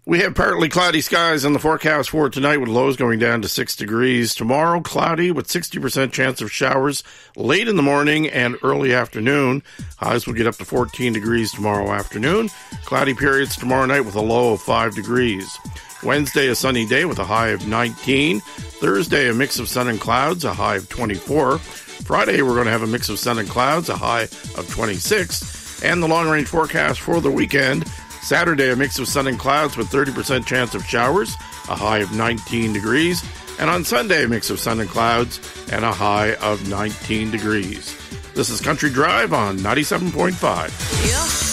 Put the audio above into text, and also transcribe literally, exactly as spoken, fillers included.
We have partly cloudy skies in the forecast for tonight with lows going down to six degrees. Tomorrow, cloudy with sixty percent chance of showers late in the morning and early afternoon. Highs will get up to fourteen degrees tomorrow afternoon. Cloudy periods tomorrow night with a low of five degrees. Wednesday, a sunny day with a high of nineteen. Thursday, a mix of sun and clouds, a high of twenty-four. Friday, we're going to have a mix of sun and clouds, a high of twenty-six. And the long-range forecast for the weekend, Saturday, a mix of sun and clouds with thirty percent chance of showers, a high of nineteen degrees. And on Sunday, a mix of sun and clouds and a high of nineteen degrees. This is Country Drive on ninety-seven point five. Yeah.